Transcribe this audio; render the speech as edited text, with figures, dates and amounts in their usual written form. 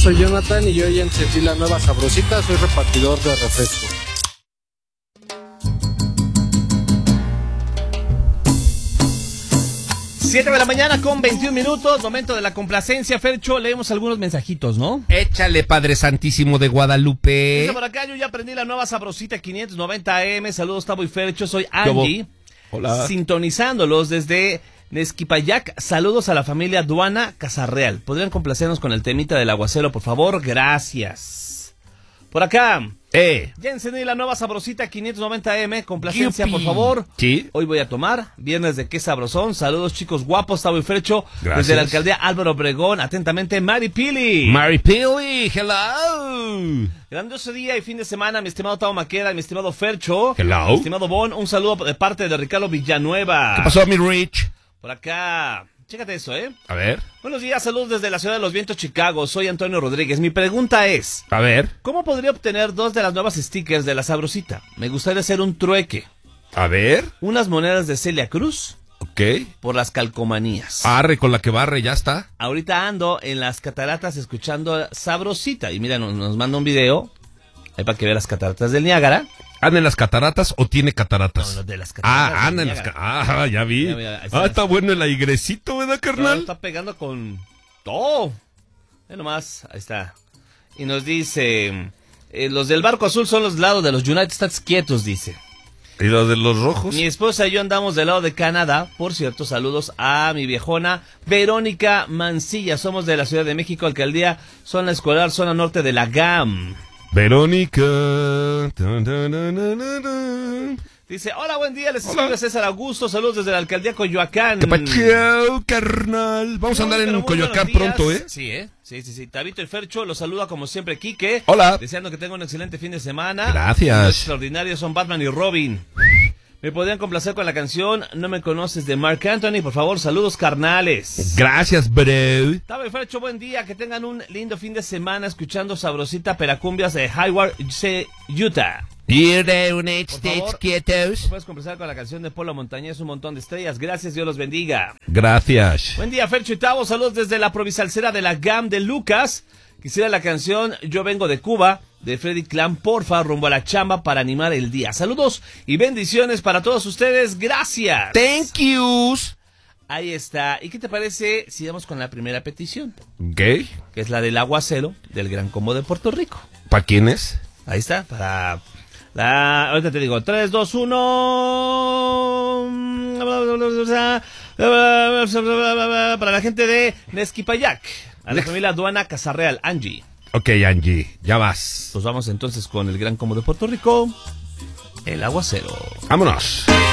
soy Jonathan y yo ya encendí la nueva Sabrosita, soy repartidor de refresco. Siete de la mañana con 21 minutos, momento de la complacencia. Fercho, leemos algunos mensajitos, ¿no? Échale, Padre Santísimo de Guadalupe. Dice por acá, yo ya aprendí la nueva Sabrosita 590 AM. Saludos, Tavo y Fercho, soy Angie. Hola. Sintonizándolos desde Nezquipayac. Saludos a la familia Duana Casarreal. ¿Podrían complacernos con el temita del aguacero, por favor? Gracias. Por acá. Ya encendí la nueva Sabrosita 590M. Complacencia, ¡Yupi! por favor. Sí. Hoy voy a tomar. Viernes de Qué Sabrosón. Saludos, chicos guapos. Tavo y Fercho. Gracias. Desde la alcaldía Álvaro Obregón. Atentamente, Mari Pili. Mary Pili, hello. Grandioso día y fin de semana, mi estimado Tavo Maqueda, mi estimado Fercho. Hello. Mi estimado Bon. Un saludo de parte de Ricardo Villanueva. ¿Qué pasó, mi Rich? Por acá. Chécate eso, ¿eh? A ver. Buenos días, saludos desde la ciudad de los vientos, Chicago. Soy Antonio Rodríguez. Mi pregunta es, A ver. ¿cómo podría obtener 2 de las nuevas stickers de la Sabrosita? Me gustaría hacer un trueque. A ver. Unas monedas de Celia Cruz Ok. por las calcomanías. Arre con la que barre, ya está. Ahorita ando en las cataratas escuchando Sabrosita. Y mira, nos manda un video ahí para que vea las cataratas del Niágara. ¿Anda en las cataratas o tiene cataratas? No, de las cataratas. Ah, anda del en las Niágara. cataratas. Ah, ya vi. Mira, ahí está. Está bueno el airecito, ¿verdad, No, carnal? está pegando con todo. Ve nomás, ahí está. Y nos dice, los del barco azul son los lados de los United States quietos, dice. ¿Y los de los rojos? Mi esposa y yo andamos del lado de Canadá. Por cierto, saludos a mi viejona Verónica Mancilla. Somos de la Ciudad de México, alcaldía, zona escolar, zona norte de la GAM. Verónica. Dun, dun, dun, dun, dun, dun. Dice, hola, buen día, les Hola. escribe César Augusto. Saludos desde la alcaldía Coyoacán. ¿Qué pacho, carnal? Vamos a andar Pero en muy Coyoacán buenos días. pronto, ¿eh? Sí. Tabito y Fercho los saluda como siempre, Quique. Hola. Deseando que tenga un excelente fin de semana. Gracias. Los extraordinarios son Batman y Robin. ¿Me podrían complacer con la canción No me conoces de Marc Anthony? Por favor, saludos carnales. Gracias, bro. Tavo y Fercho, buen día. Que tengan un lindo fin de semana escuchando Sabrosita Peracumbias de Hayward, Utah. United Por States favor. quietos. ¿Me puedes complacer con la canción de Polo Montañez, Un montón de estrellas? Gracias, Dios los bendiga. Gracias. Buen día, Fercho y Tavo. Saludos desde la provincialcera de la GAM de Lucas. Quisiera la canción Yo vengo de Cuba, de Freddy Clan, porfa, rumbo a la chamba para animar el día. Saludos y bendiciones para todos ustedes. Gracias. Thank yous. Ahí está. ¿Y qué te parece si vamos con la primera petición? ¿Qué? Que es la del aguacero del Gran Combo de Puerto Rico. ¿Para quién es? Ahí está, para la... Ahorita te digo, 3, 2, 1... Para la gente de Nezquipayac, a la familia Duana Casarreal, Angie. Ok, Angie, ya vas. Pues vamos entonces con el Gran Combo de Puerto Rico, el aguacero. Vámonos.